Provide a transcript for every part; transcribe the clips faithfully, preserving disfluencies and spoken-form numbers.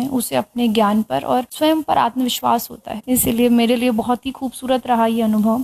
उसे अपने ज्ञान पर और स्वयं पर आत्मविश्वास होता है। इसीलिए मेरे लिए बहुत ही खूबसूरत रहा ये अनुभव।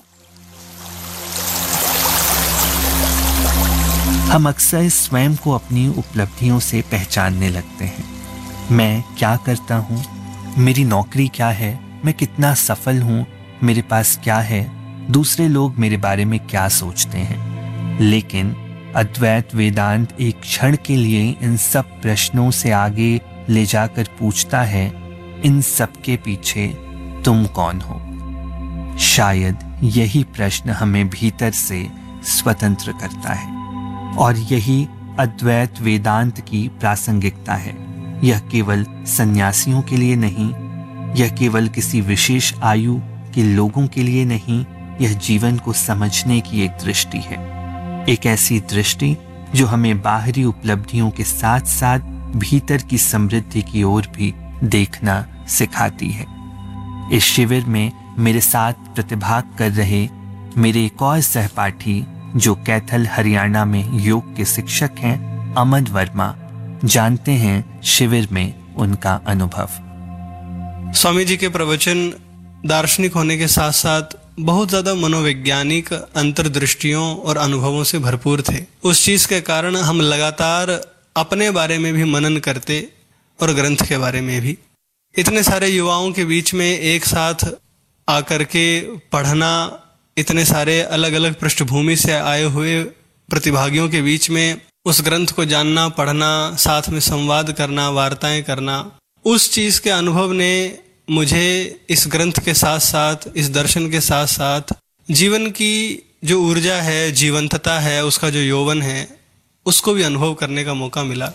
हम अक्सर स्वयं को अपनी उपलब्धियों से पहचानने लगते हैं। मैं क्या करता हूँ, मेरी नौकरी क्या है, मैं कितना सफल हूँ, मेरे पास क्या है, दूसरे लोग मेरे बारे में क्या सोचते हैं। लेकिन अद्वैत वेदांत एक क्षण के लिए इन सब प्रश्नों से आगे ले जाकर पूछता है, इन सब के पीछे तुम कौन हो? शायद यही प्रश्न हमें भीतर से स्वतंत्र करता है और यही अद्वैत वेदांत की प्रासंगिकता है। यह केवल सन्यासियों के लिए नहीं, यह केवल किसी विशेष आयु के लोगों के लिए नहीं, यह जीवन को समझने की एक दृष्टि है। एक ऐसी दृष्टि जो हमें बाहरी उपलब्धियों के साथ साथ भीतर की समृद्धि की ओर भी देखना सिखाती है। इस शिविर में मेरे साथ प्रतिभाग कर रहे मेरे एक और सहपाठी जो कैथल हरियाणा में योग के शिक्षक हैं, अमन वर्मा, जानते हैं शिविर में उनका अनुभव। स्वामी जी के प्रवचन दार्शनिक होने के साथ साथ बहुत ज्यादा मनोवैज्ञानिक अंतर्दृष्टियों और अनुभवों से भरपूर थे। उस चीज के कारण हम लगातार अपने बारे में भी मनन करते और ग्रंथ के बारे में भी। इतने सारे युवाओं के बीच में एक साथ आकर के पढ़ना, इतने सारे अलग अलग पृष्ठभूमि से आए हुए प्रतिभागियों के बीच में उस ग्रंथ को जानना, पढ़ना, साथ में संवाद करना, वार्ताएं करना, उस चीज के अनुभव ने मुझे इस ग्रंथ के साथ साथ, इस दर्शन के साथ साथ जीवन की जो ऊर्जा है, जीवंतता है, उसका जो यौवन है, उसको भी अनुभव करने का मौका मिला।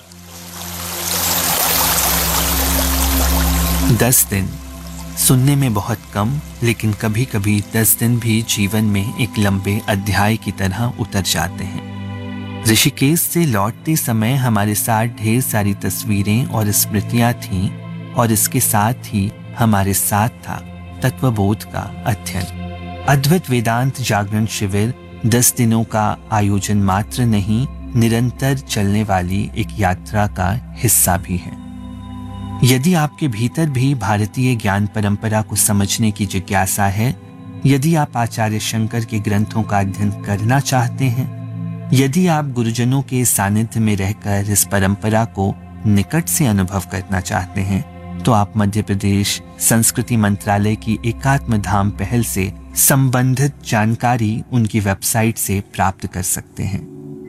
दस दिन सुनने में बहुत कम, लेकिन कभी कभी दस दिन भी जीवन में एक लंबे अध्याय की तरह उतर जाते हैं। ऋषिकेश से लौटते समय हमारे साथ ढेर सारी तस्वीरें और स्मृतियां थीं और इसके साथ ही हमारे साथ था तत्वबोध का अध्ययन। अद्वैत वेदांत जागरण शिविर दस दिनों का आयोजन मात्र नहीं, निरंतर चलने वाली एक यात्रा का हिस्सा भी है। यदि आपके भीतर भी भारतीय ज्ञान परंपरा को समझने की जिज्ञासा है, यदि आप आचार्य शंकर के ग्रंथों का अध्ययन करना चाहते हैं, यदि आप गुरुजनों के सानिध्य में रहकर इस परंपरा को निकट से अनुभव करना चाहते हैं, तो आप मध्य प्रदेश संस्कृति मंत्रालय की एकात्म धाम पहल से संबंधित जानकारी उनकी वेबसाइट से प्राप्त कर सकते हैं।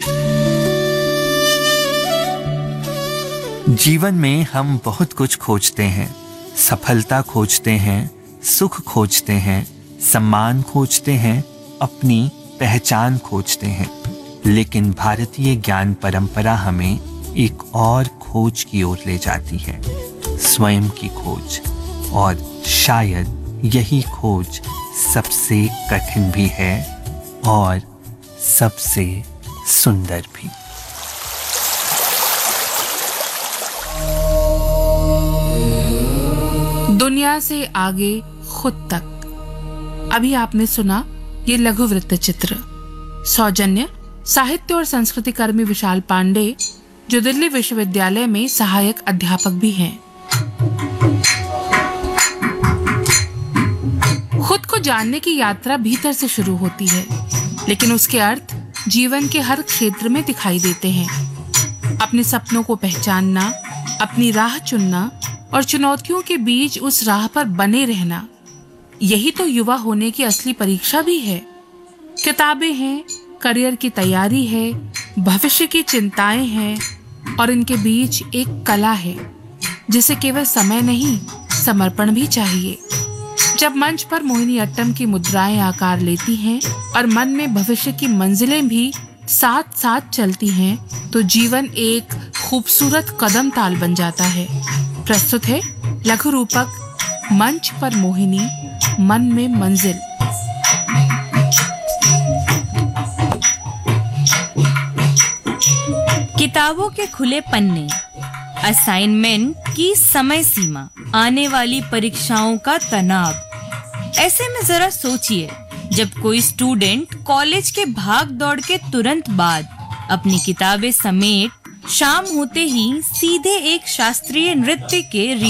जीवन में हम बहुत कुछ खोजते हैं, सफलता खोजते हैं, सुख खोजते हैं, सम्मान खोजते हैं, अपनी पहचान खोजते हैं, लेकिन भारतीय ज्ञान परंपरा हमें एक और खोज की ओर ले जाती है, स्वयं की खोज। और शायद यही खोज सबसे कठिन भी है और सबसे सुंदर भी। दुनिया से आगे खुद तक। अभी आपने सुना ये लघु वृत्त चित्र। सौजन्य साहित्य और संस्कृति कर्मी विशाल पांडे, जो दिल्ली विश्वविद्यालय में सहायक अध्यापक भी हैं। खुद को जानने की यात्रा भीतर से शुरू होती है, लेकिन उसके अर्थ जीवन के हर क्षेत्र में दिखाई देते हैं। अपने सपनों को पहचानना, अपनी राह चुनना और चुनौतियों के बीच उस राह पर बने रहना, यही तो युवा होने की असली परीक्षा भी है। किताबें हैं, करियर की तैयारी है, भविष्य की चिंताएं हैं और इनके बीच एक कला है जिसे केवल समय नहीं, समर्पण भी चाहिए। जब मंच पर मोहिनीअट्टम की मुद्राएं आकार लेती हैं और मन में भविष्य की मंजिलें भी साथ साथ चलती हैं, तो जीवन एक खूबसूरत कदम ताल बन जाता है। प्रस्तुत है लघु रूपक मंच पर मोहिनी, मन में मंजिल। किताबों के खुले पन्ने, असाइनमेंट की समय सीमा, आने वाली परीक्षाओं का तनाव। ऐसे में जरा सोचिए, जब कोई स्टूडेंट कॉलेज के भाग दौड़ के तुरंत बाद अपनी किताबें समेट शाम होते ही सीधे एक शास्त्रीय नृत्य के